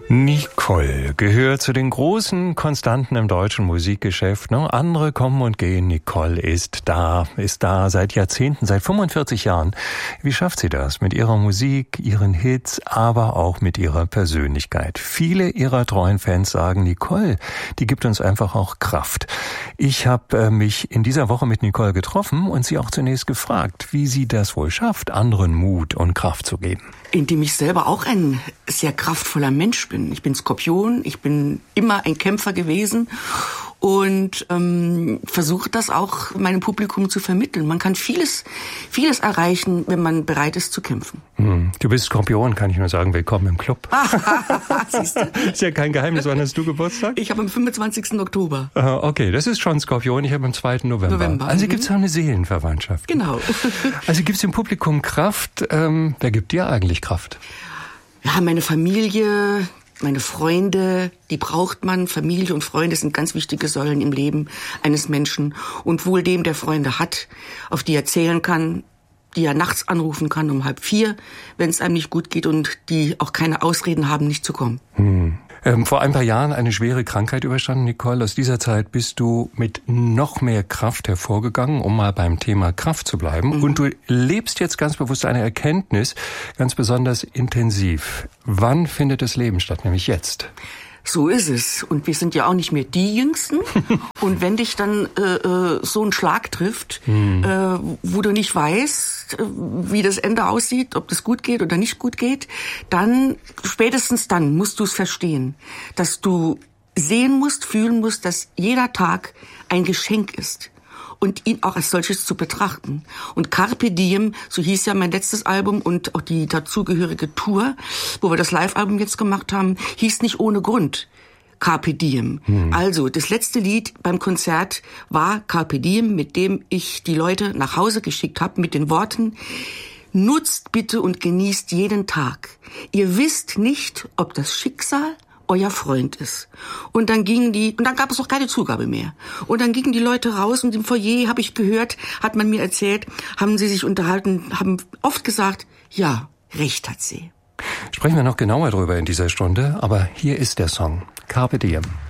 Nicole gehört zu den großen Konstanten im deutschen Musikgeschäft. Andere kommen und gehen. Nicole ist da seit Jahrzehnten, seit 45 Jahren. Wie schafft sie das? Mit ihrer Musik, ihren Hits, aber auch mit ihrer Persönlichkeit. Viele ihrer treuen Fans sagen, Nicole, die gibt uns einfach auch Kraft. Ich habe mich in dieser Woche mit Nicole getroffen und sie auch zunächst gefragt, wie sie das wohl schafft, anderen Mut und Kraft zu geben. Indem ich selber auch ein sehr kraftvoller Mensch bin. Ich bin Skorpion, ich bin immer ein Kämpfer gewesen und versuche das auch meinem Publikum zu vermitteln. Man kann vieles erreichen, wenn man bereit ist zu kämpfen. Du bist Skorpion, kann ich nur sagen, willkommen im Club. Siehste? Ist ja kein Geheimnis, wann hast du Geburtstag? Ich habe am 25. Oktober. Okay, das ist schon Skorpion, ich habe am 2. November. Also gibt's auch eine Seelenverwandtschaft. Genau. Also gibt's im Publikum Kraft. Wer gibt dir eigentlich Kraft? Ja, meine Familie, meine Freunde, die braucht man. Familie und Freunde sind ganz wichtige Säulen im Leben eines Menschen. Und wohl dem, der Freunde hat, auf die er zählen kann, die er nachts anrufen kann um 3:30, wenn es einem nicht gut geht und die auch keine Ausreden haben, nicht zu kommen. Vor ein paar Jahren eine schwere Krankheit überstanden, Nicole. Aus dieser Zeit bist du mit noch mehr Kraft hervorgegangen, um mal beim Thema Kraft zu bleiben. Und du lebst jetzt ganz bewusst eine Erkenntnis, ganz besonders intensiv. Wann findet das Leben statt? Nämlich jetzt. So ist es. Und wir sind ja auch nicht mehr die Jüngsten. Und wenn dich dann so ein Schlag trifft, wo du nicht weißt, wie das Ende aussieht, ob das gut geht oder nicht gut geht, dann, spätestens dann musst du es verstehen, dass du sehen musst, fühlen musst, dass jeder Tag ein Geschenk ist. Und ihn auch als solches zu betrachten. Und Carpe Diem, so hieß ja mein letztes Album und auch die dazugehörige Tour, wo wir das Live-Album jetzt gemacht haben, hieß nicht ohne Grund Carpe Diem. Also, das letzte Lied beim Konzert war Carpe Diem, mit dem ich die Leute nach Hause geschickt habe, mit den Worten: Nutzt bitte und genießt jeden Tag. Ihr wisst nicht, ob das Schicksal euer Freund ist. Und dann gab es auch keine Zugabe mehr. Und dann gingen die Leute raus und im Foyer, habe ich gehört, hat man mir erzählt, haben sie sich unterhalten, haben oft gesagt, ja, recht hat sie. Sprechen wir noch genauer drüber in dieser Stunde, aber hier ist der Song Carpe Diem.